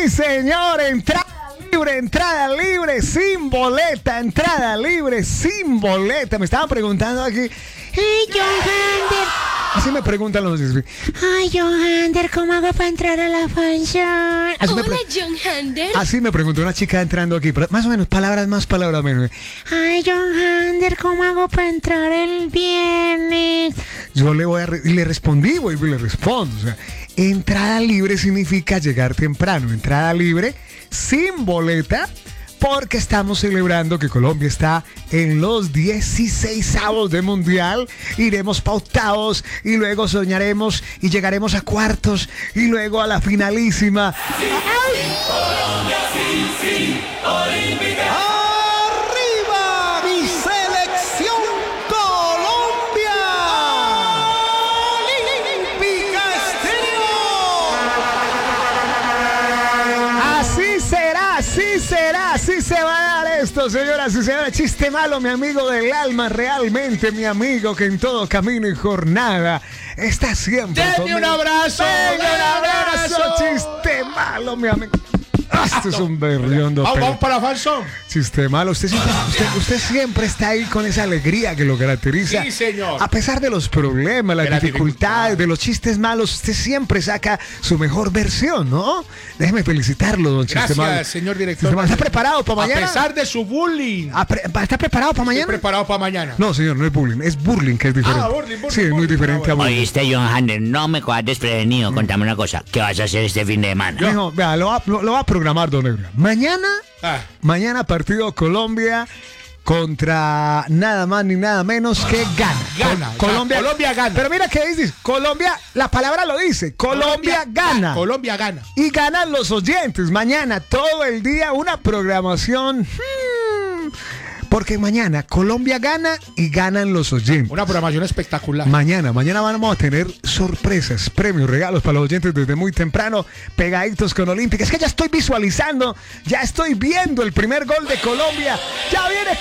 Sí, señor, entrada libre, sin boleta, entrada libre, sin boleta. Me estaban preguntando aquí. Hey, John Hander. Así me preguntan los... Ay, John Hander, ¿cómo hago para entrar a la función? Hola, John Hander. Así me preguntó una chica entrando aquí, pero más o menos, palabras más, palabras menos. Ay, John Hander, ¿cómo hago para entrar el viernes? Yo le respondí, y le respondo. O sea, entrada libre significa llegar temprano. Entrada libre, sin boleta, porque estamos celebrando que Colombia está en los 16avos de Mundial. Iremos pa' octavos y luego soñaremos y llegaremos a cuartos y luego a la finalísima. Colombia, sí, olímpica. ¡Arriba mi selección Colombia! ¡Olímpica Estéreo! Así se va a dar esto, señoras y señores. Chiste malo, mi amigo del alma, realmente mi amigo que en todo camino y jornada está siempre ¡Denme conmigo. un abrazo! ¡Venga, un abrazo! Chiste malo, mi amigo. Este es un berriondo. Vamos para Falsón. Chiste malo. Usted siempre está ahí con esa alegría que lo caracteriza. Sí, señor. A pesar de los problemas, las dificultades, de los chistes malos, usted siempre saca su mejor versión, ¿no? Déjeme felicitarlo, don Chiste malo. Gracias, señor director. Chiste malo. ¿Está preparado para mañana? A pesar de su bullying. ¿Está preparado para mañana? Estoy preparado para mañana. No, señor, no es bullying, es burling, que es diferente. Burling. Sí, es muy diferente a bullying. Oíste, John Hander, no me cojas desprevenido. Contame una cosa. ¿Qué vas a hacer este fin de semana? No, vea, lo va a programar, don Ebra. Mañana partido Colombia contra nada más ni nada menos que gana. Colombia gana. Pero mira qué dice, Colombia, la palabra lo dice, Colombia gana. Colombia gana. Y ganan los oyentes. Mañana todo el día una programación. Porque mañana Colombia gana y ganan los oyentes. Una programación espectacular. Mañana vamos a tener sorpresas, premios, regalos para los oyentes desde muy temprano, pegaditos con Olímpica. Es que ya estoy visualizando, ya estoy viendo el primer gol de Colombia. Ya viene